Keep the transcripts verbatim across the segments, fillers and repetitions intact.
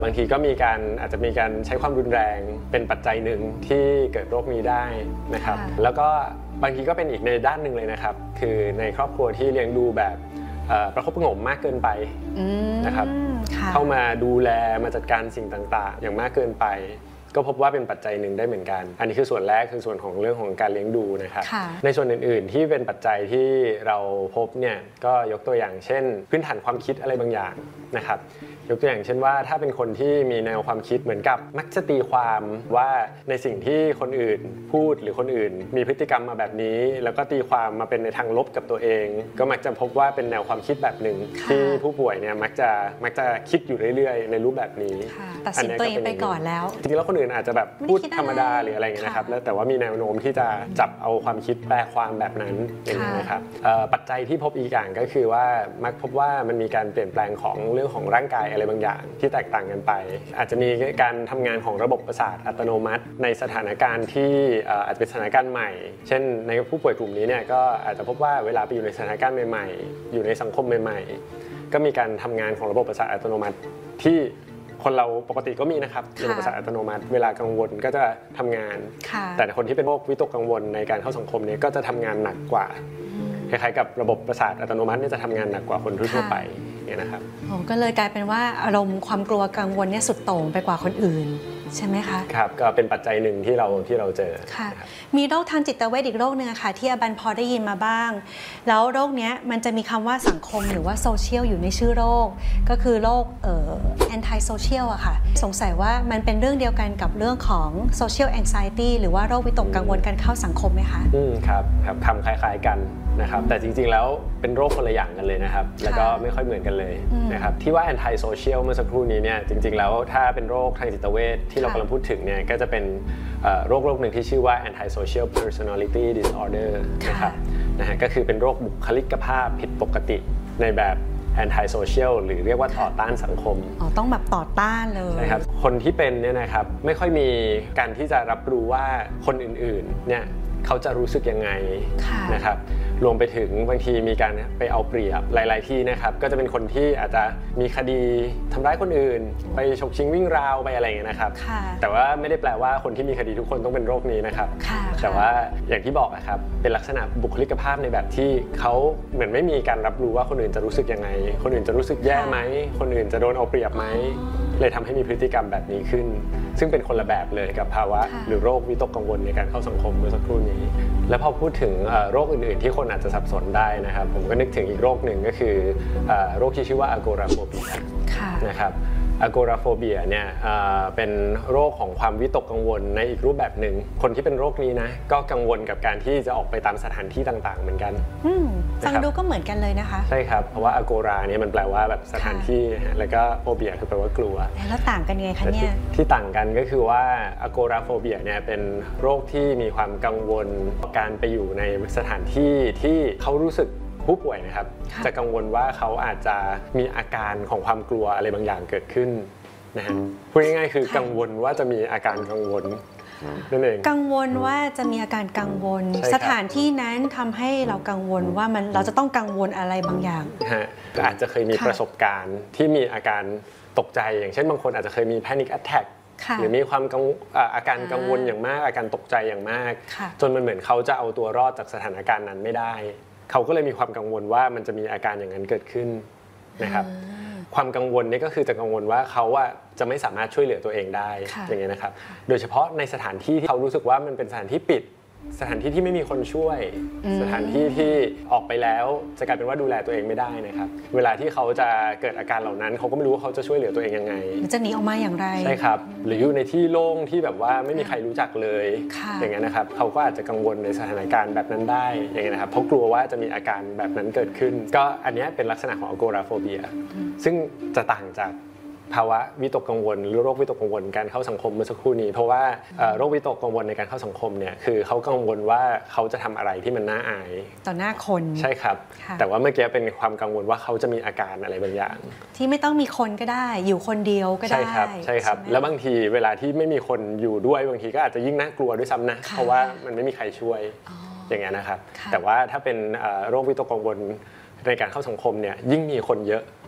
บางทีก็มีการอาจจะมีการใช้ความรุนแรงเป็นปัจจัยหนึ่งที่เกิดโรคนี้ได้นะครับแล้วก็บางทีก็เป็นอีกในด้านหนึ่งเลยนะครับคือในครอบครัวที่เลี้ยงดูแบบประคบประหงมมากเกินไปนะครับเข้ามาดูแลมาจัดการสิ่งต่างๆอย่างมากเกินไปก็พบว่าเป็นปัจจัยหนึ่งได้เหมือนกันอันนี้คือส่วนแรกคือส่วนของเรื่องของการเลี้ยงดูนะครับในส่วนอื่นๆที่เป็นปัจจัยที่เราพบเนี่ยก็ยกตัวอย่างเช่นพื้นฐานความคิดอะไรบางอย่างนะครับยกตัวอย่างเช่นว่าถ้าเป็นคนที่มีแนวความคิดเหมือนกับมักจะตีความว่าในสิ่งที่คนอื่นพูดหรือคนอื่นมีพฤติกรรมมาแบบนี้แล้วก็ตีความมาเป็นในทางลบกับตัวเองก็มักจะพบว่าเป็นแนวความคิดแบบหนึ่งที่ผู้ป่วยเนี่ยมักจะมักจะคิดอยู่เรื่อยๆในรูปแบบนี้ตัดสินตัวเองไปก่อนแล้วจริงๆแล้วคนอื่นอาจจะแบบพูดธรรมดาหรืออะไรอย่างเงี้ยนะครับแล้วแต่ว่ามีแนวโน้มที่จะจับเอาความคิดแปลความแบบนั้นอย่างนี้นะครับปัจจัยที่พบอีกอย่างก็คือว่ามักพบว่ามันมีการเปลี่ยนแปลงของเรื่องของร่างกายอะไรบางอย่างที่แตกต่างกันไปอาจจะมีการทำงานของระบบประสาทอัตโนมัติในสถานการณ์ที่อาจจะเป็นสถานการณ์ใหม่เช่นในผู้ป่วยกลุ่มนี้เนี่ยก็อาจจะพบว่าเวลาไปอยู่ในสถานการณ์ใหม่ๆอยู่ในสังคมใหม่ๆก็มีการทำงานของระบบประสาทอัตโนมัติที่คนเราปกติก็มีนะครับระบบประสาทอัตโนมัติเวลากังวลก็จะทำงานแต่คนที่เป็นโรควิตกกังวลในการเข้าสังคมเนี่ยก็จะทำงานหนักกว่าคล้ายๆกับระบบประสาทอัตโนมัติเนี่ยจะทำงานหนักกว่าคนทั่วไปเนี่ยนะครับก็เลยกลายเป็นว่าอารมณ์ความกลัวกังวลเนี่ยสุดโต่งไปกว่าคนอื่นใช่ไหมคะครับก็เป็นปัจจัยหนึ่งที่เราที่เราเจอค่ะมีโรคทางจิตเวชอีกโรคนึงอะค่ะที่อบันพอได้ยินมาบ้างแล้วโรคนี้มันจะมีคำว่าสังคมหรือว่าโซเชียลอยู่ในชื่อโรคก็คือโรคเอ่อ anti social อะค่ะสงสัยว่ามันเป็นเรื่องเดียวกันกับเรื่องของ social anxiety หรือว่าโรควิตกกังวลการเข้าสังคมไหมคะอืมครับครับคำคล้ายๆกันนะครับแต่จริงๆแล้วเป็นโรคคนละอย่างกันเลยนะครับแล้วก็ไม่ค่อยเหมือนกันเลยนะครับที่ว่า anti social เมื่อสักครู่นี้เนี่ยจริงๆแล้วถ้าเป็นโรคทางจิตเวชที่เรากำลังพูดถึงเนี่ยก็จะเป็นโรคโรคหนึ่งที่ชื่อว่า anti social personality disorder นะครับนะฮะก็คือเป็นโรคบุคลิกภาพผิดปกติในแบบ anti social หรือเรียกว่าต่อต้านสังคมอ๋อต้องแบบต่อต้านเลยใช่ครับคนที่เป็นเนี่ยนะครับไม่ค่อยมีการที่จะรับรู้ว่าคนอื่นๆเนี่ยเขาจะรู้สึกยังไงนะครับรวมไปถึงบางทีมีการไปเอาเปรียบหลายๆที่นะครับก็จะเป็นคนที่อาจจะมีคดีทำร้ายคนอื่นไปฉกชิงวิ่งราวไปอะไรอย่างเงี้ยนะครับแต่ว่าไม่ได้แปลว่าคนที่มีคดีทุกคนต้องเป็นโรคนี้นะครับแต่ว่าอย่างที่บอกนะครับเป็นลักษณะบุคลิกภาพในแบบที่เขาเหมือนไม่มีการรับรู้ว่าคนอื่นจะรู้สึกยังไงคนอื่นจะรู้สึกแย่ไหมคนอื่นจะโดนเอาเปรียบไหมเลยทำให้มีพฤติกรรมแบบนี้ขึ้นซึ่งเป็นคนละแบบเลยกับภาวะหรือโรควิตกกังวลในการเข้าสังคมเมื่อสักครู่นี้แล้วพอพูดถึงโรคอื่นๆที่คนอาจจะสับสนได้นะครับผมก็นึกถึงอีกโรคหนึ่งก็คือโรคที่ชื่อว่า agoraphobia นะครับagoraphobia เนี่ยเป็นโรคของความวิตกกังวลในอีกรูปแบบหนึ่งคนที่เป็นโรคนี้นะก็กังวลกับการที่จะออกไปตามสถานที่ต่างๆเหมือนกันฟังดูก็เหมือนกันเลยนะคะใช่ครับเพราะว่า agora เนี่ยมันแปลว่าแบบสถานที่แล้วก็ phobia คือแปลว่ากลัวแล้วต่างกันยังไงคะเนี่ยที่ต่างกันก็คือว่า agoraphobia เนี่ยเป็นโรคที่มีความกังวลการไปอยู่ในสถานที่ที่เขารู้สึกผู้ป่วยนะครับจะกังวลว่าเขาอาจจะมีอาการของความกลัวอะไรบางอย่างเกิดขึ้นนะฮะพูดง่ายๆคือกังวลว่าจะมีอาการกังวลนั่นเองกังวลว่าจะมีอาการกังวลสถานที่นั้นทำให้เรากังวลว่ามันเราจะต้องกังวลอะไรบางอย่างฮะอาจจะเคยมีประสบการณ์ที่มีอาการตกใจอย่างเช่นบางคนอาจจะเคยมี panic attack หรือมีความอาการกังวลอย่างมากอาการตกใจอย่างมากจนมันเหมือนเขาจะเอาตัวรอดจากสถานการณ์นั้นไม่ได้เขาก็เลยมีความกังวลว่ามันจะมีอาการอย่างนั้นเกิดขึ้นนะครับความกังวลนี่ก็คือจะกังวลว่าเขาอะจะไม่สามารถช่วยเหลือตัวเองได้อย่างเงี้ยนะครับโดยเฉพาะในสถานที่ที่เขารู้สึกว่ามันเป็นสถานที่ปิดสถานที่ที่ไม่มีคนช่วยสถานที่ที่ออกไปแล้วจะกลายเป็นว่าดูแลตัวเองไม่ได้นะครับเวลาที่เขาจะเกิดอาการเหล่านั้นเขาก็ไม่รู้ว่าเขาจะช่วยเหลือตัวเองยังไงจะหนีออกมาอย่างไรใช่ครับหรืออยู่ในที่โล่งที่แบบว่าไม่มีใครรู้จักเลยอย่างเงี้ยนะครับเขาก็อาจจะกังวลในสถานการณ์แบบนั้นได้อย่างเงี้ยนะครับเพราะกลัวว่าจะมีอาการแบบนั้นเกิดขึ้นก็อันนี้เป็นลักษณะของ agoraphobia ซึ่งจะต่างจากภาวะวิตกกังวลหรือโรควิตกกังวลการเข้าสังคมเมื่อสักครู่นี้เพราะว่าโรควิตกกังวลในการเข้าสังคมเนี่ยคือเขากังวลว่าเขาจะทำอะไรที่มันน่าอายต่อหน้าคนใช่ครับแต่ว่าเมื่อกี้เป็นความกังวลว่าเขาจะมีอาการอะไรบางอย่างที่ไม่ต้องมีคนก็ได้อยู่คนเดียวก็ได้ใช่ครับใช่ครับแล้วบางทีเวลาที่ไม่มีคนอยู่ด้วยบางทีก็อาจจะยิ่งน่ากลัวด้วยซ้ำนะเพราะว่ามันไม่มีใครช่วยอย่างเงี้ยนะครับแต่ว่าถ้าเป็นโรควิตกกังวลในการเข้าสังคมเนี่ยยิ่งมีคนเยอะ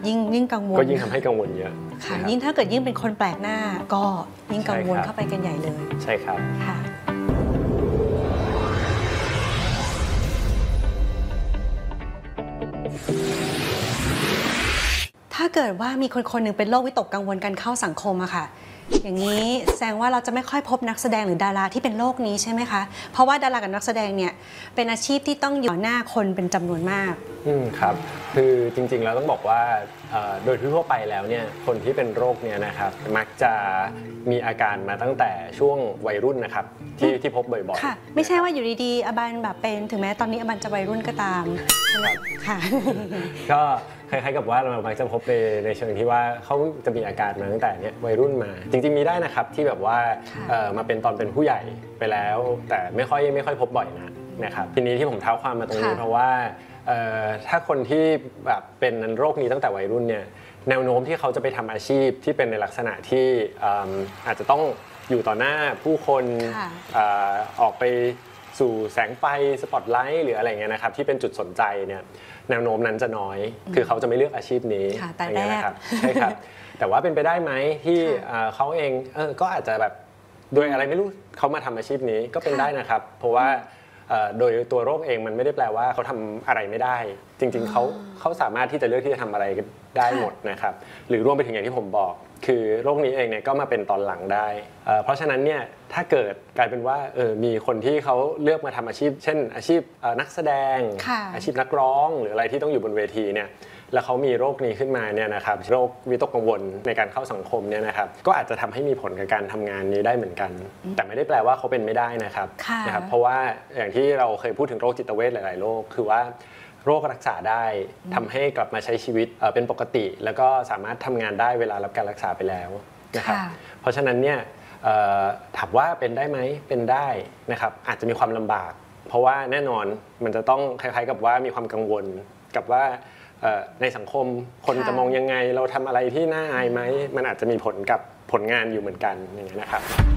ยิ่งยิ่งกังวลก็ยิ่งทำให้กังวลเยอะค่ะยิ่งถ้าเกิดยิ่งเป็นคนแปลกหน้าก็ยิ่งกังวลเข้าไปกันใหญ่เลยใช่ครับค่ะถ้าเกิดว่ามีคนคนหนึ่งเป็นโรควิตกกังวลกันเข้าสังคมอะค่ะอย่างนี้แสดงว่าเราจะไม่ค่อยพบนักแสดงหรือดาราที่เป็นโรคนี้ใช่ไหมคะเพราะว่าดารากับนักแสดงเนี่ยเป็นอาชีพที่ต้องอยู่หน้าคนเป็นจำนวนมากอืมครับคือจริงๆแล้วต้องบอกว่าโดยทั่วไปแล้วเนี่ยคนที่เป็นโรคเนี่ยนะครับมักจะมีอาการมาตั้งแต่ช่วงวัยรุ่นนะครับที่ที่พบบ่อยๆค่ะไม่ใช่ว่าอยู่ดีๆอบันแบบเป็นถึงแม้ตอนนี้อบันจะวัยรุ่นก็ตามค่ะก็คล้ายๆกับว่าเรามักจะพบในในเชิงที่ว่าเขาจะมีอาการมาตั้งแต่เนี้ยวัยรุ่นมาจริงๆมีได้นะครับที่แบบว่ามาเป็นตอนเป็นผู้ใหญ่ไปแล้วแต่ไม่ค่อยไม่ค่อยพบบ่อยนะนะครับทีนี้ที่ผมเท้าความมาตรงนี้เพราะว่าถ้าคนที่แบบเป็นโรคนี้ตั้งแต่วัยรุ่นเนี่ยแนวโน้มที่เขาจะไปทำอาชีพที่เป็นในลักษณะที่อาจจะต้องอยู่ต่อหน้าผู้คนออกไปสู่แสงไฟสปอตไลท์หรืออะไรเงี้ยนะครับที่เป็นจุดสนใจเนี่ยแนวโน้มนั้นจะน้อยคือเขาจะไม่เลือกอาชีพนี้อย่างเงี้ยนะครับใช่ครับแต่ว่าเป็นไปได้ไหมที่เขาเองเออก็อาจจะแบบโดยอะไรไม่รู้เขามาทำอาชีพนี้ก็เป็นได้นะครับเพราะว่าโดยตัวโรคเองมันไม่ได้แปลว่าเขาทำอะไรไม่ได้จริงๆเขาเขาสามารถที่จะเลือกที่จะทำอะไรได้หมดนะครับหรือรวมไปถึงอย่างที่ผมบอกคือโรคนี้เองเนี่ยก็มาเป็นตอนหลังได้เพราะฉะนั้นเนี่ยถ้าเกิดกลายเป็นว่าเออมีคนที่เขาเลือกมาทำอาชีพเช่นอาชีพนักแสดงอาชีพนักร้องหรืออะไรที่ต้องอยู่บนเวทีเนี่ยแล้วเขามีโรคนี้ขึ้นมาเนี่ยนะครับโรควิตกกังวลในการเข้าสังคมเนี่ยนะครับก็อาจจะทำให้มีผลกับการทำงานนี้ได้เหมือนกันแต่ไม่ได้แปลว่าเขาเป็นไม่ได้นะครับนะครับเพราะว่าอย่างที่เราเคยพูดถึงโรคจิตเวชหลายๆโรคคือว่าโรครักษาได้ทำให้กลับมาใช้ชีวิตเป็นปกติแล้วก็สามารถทำงานได้เวลารับการรักษาไปแล้วนะครับเพราะฉะนั้นเนี่ยถามว่าเป็นได้ไหมเป็นได้นะครับอาจจะมีความลำบากเพราะว่าแน่นอนมันจะต้องคล้ายๆกับว่ามีความกังวลกับว่าในสังคมคนจะมองยังไงเราทำอะไรที่น่าอายไหมมันอาจจะมีผลกับผลงานอยู่เหมือนกันอย่างนี้นะครับ